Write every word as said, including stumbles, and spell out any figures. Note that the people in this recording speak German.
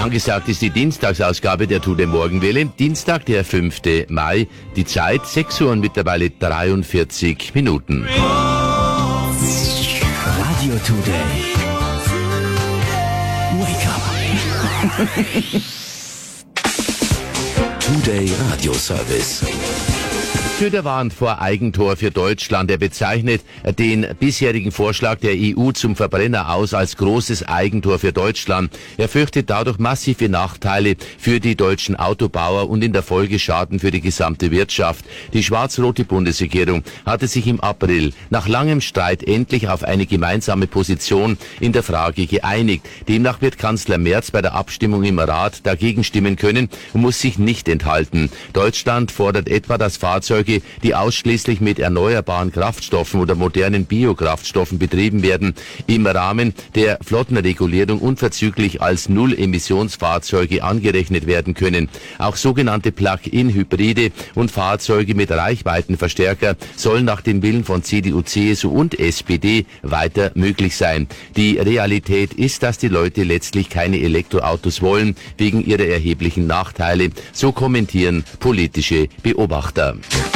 Angesagt ist die Dienstagsausgabe der Tour de Morgenwelle. Dienstag, der fünfte Mai. Die Zeit sechs Uhr und mittlerweile dreiundvierzig Minuten. Radio Today. Wake up. Today Radio Service. Söder warnt vor Eigentor für Deutschland. Er bezeichnet den bisherigen Vorschlag der E U zum Verbrenner aus als großes Eigentor für Deutschland. Er fürchtet dadurch massive Nachteile für die deutschen Autobauer und in der Folge Schaden für die gesamte Wirtschaft. Die schwarz-rote Bundesregierung hatte sich im April nach langem Streit endlich auf eine gemeinsame Position in der Frage geeinigt. Demnach wird Kanzler Merz bei der Abstimmung im Rat dagegen stimmen können und muss sich nicht enthalten. Deutschland fordert etwa, dass Fahrzeuge, die ausschließlich mit erneuerbaren Kraftstoffen oder modernen Biokraftstoffen betrieben werden, im Rahmen der Flottenregulierung unverzüglich als Null-Emissionsfahrzeuge angerechnet werden können. Auch sogenannte Plug-in-Hybride und Fahrzeuge mit Reichweitenverstärker sollen nach dem Willen von C D U, C S U und S P D weiter möglich sein. Die Realität ist, dass die Leute letztlich keine Elektroautos wollen, wegen ihrer erheblichen Nachteile. So kommentieren politische Beobachter.